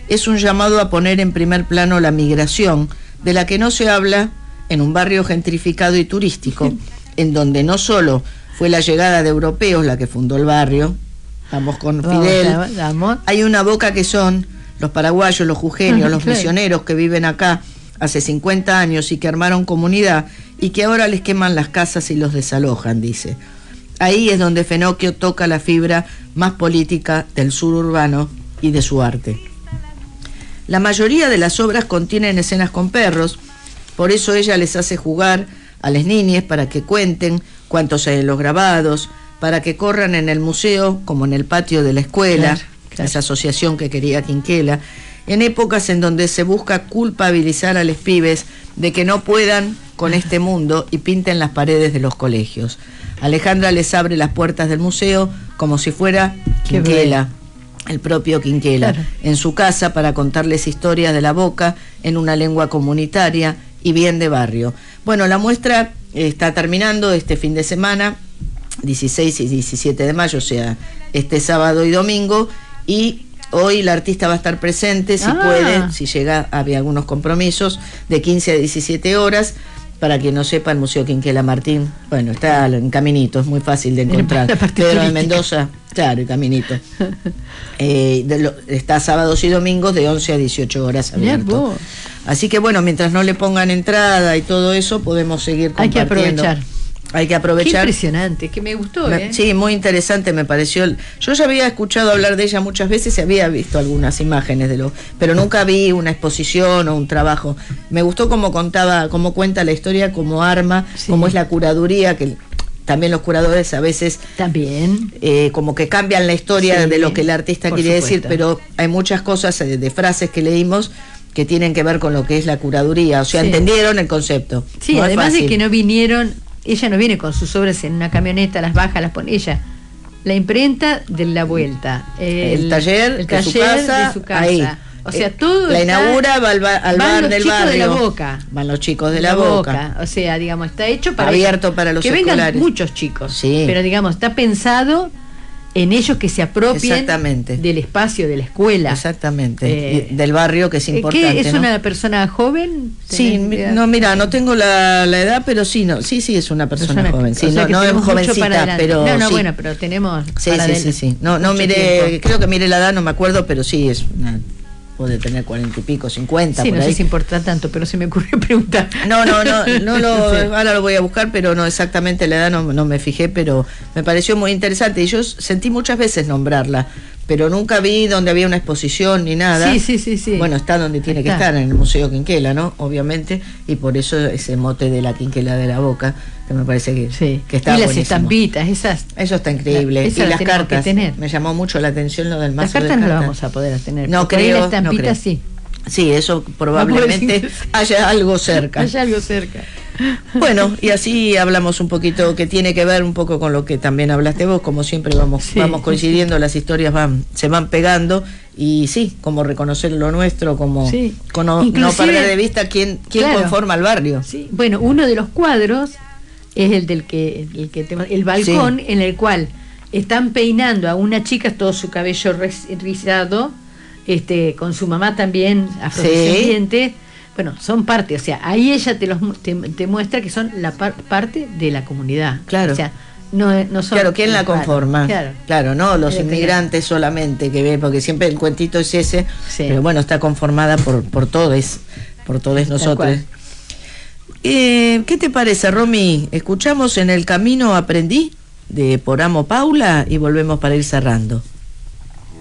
es un llamado a poner en primer plano la migración, de la que no se habla en un barrio gentrificado y turístico, en donde no solo fue la llegada de europeos la que fundó el barrio, vamos con Fidel, hay una boca que son los paraguayos, los jujeños, los misioneros que viven acá hace 50 años y que armaron comunidad y que ahora les queman las casas y los desalojan, dice. Ahí es donde Fenocchio toca la fibra más política del sur urbano y de su arte. La mayoría de las obras contienen escenas con perros, por eso ella les hace jugar a las niñas para que cuenten cuántos hay en los grabados, para que corran en el museo como en el patio de la escuela, esa asociación que quería Quinquela, en épocas en donde se busca culpabilizar a los pibes de que no puedan con este mundo y pinten las paredes de los colegios. Alejandra les abre las puertas del museo como si fuera Quinquela, el propio Quinquela, en su casa para contarles historias de la Boca en una lengua comunitaria y bien de barrio. Bueno, la muestra está terminando este fin de semana, 16 y 17 de mayo, o sea, este sábado y domingo, y hoy la artista va a estar presente, si puede, si llega, había algunos compromisos, de 15 a 17 horas. Para quien no sepa, el Museo Quinquela Martín, bueno, está en Caminito, es muy fácil de encontrar. Pedro de Mendoza, claro, el Caminito. Está sábados y domingos de 11 a 18 horas abierto. Así que bueno, mientras no le pongan entrada y todo eso, podemos seguir compartiendo. Hay que aprovechar. Qué impresionante, que me gustó, ¿eh? Sí, muy interesante me pareció. Yo ya había escuchado hablar de ella muchas veces y había visto algunas imágenes pero nunca vi una exposición o un trabajo. Me gustó cómo cuenta la historia como arma, cómo es la curaduría, que también los curadores a veces también como que cambian la historia de lo que el artista quiere decir, pero hay muchas cosas de frases que leímos que tienen que ver con lo que es la curaduría, o sea, entendieron el concepto. Sí, no además de que no vinieron. Ella no viene con sus obras en una camioneta, las baja, las pone ella. La imprenta de la vuelta. El taller de su casa. Ahí. O sea, todo la inaugura, va al bar del barrio. De la Boca. Van los chicos de la Boca. O sea, digamos, está hecho para abierto para los que escolares. Vengan muchos chicos. Pero digamos, está pensado en ellos que se apropien del espacio de la escuela. Exactamente. Del barrio, que es importante. ¿Qué, es una persona joven? Sí, no, mira, no tengo la edad, pero sí, es una persona joven. Sí, no es jovencita, pero bueno, pero tenemos sí. No miré, creo que miré la edad, no me acuerdo, pero sí es una, puede tener 40 y pico, 50. Sí, por no ahí. sé si importa tanto, pero se me ocurrió preguntar. Ahora lo voy a buscar, pero no exactamente la edad, no me fijé, pero me pareció muy interesante. Y yo sentí muchas veces nombrarla, pero nunca vi donde había una exposición ni nada. Sí. Bueno, está donde tiene que estar, en el Museo Quinquela, ¿no? Obviamente, y por eso ese mote de la Quinquela de la Boca, que me parece que está buenísimo. Y las estampitas, esas. Eso está increíble. Y las cartas, me llamó mucho la atención lo del mazo. Las cartas no las vamos a poder tener. No creo, la estampita sí. Sí, eso probablemente haya algo cerca. Bueno, y así hablamos un poquito, que tiene que ver un poco con lo que también hablaste vos, como siempre vamos coincidiendo, las historias se van pegando, y como reconocer lo nuestro, como no perder de vista quién conforma el barrio. Sí. Bueno, uno de los cuadros es el balcón en el cual están peinando a una chica, todo su cabello rizado, con su mamá también afrodescendiente. Bueno, son parte, o sea, ahí ella te muestra que son la parte de la comunidad. Claro. O sea, no son. Claro, ¿quién la conforma? Claro, no los inmigrantes solamente que ve, porque siempre el cuentito es ese, pero bueno, está conformada por todos nosotros. ¿Qué te parece, Romy? Escuchamos En el camino aprendí, de Por Amo Paula, y volvemos para ir cerrando.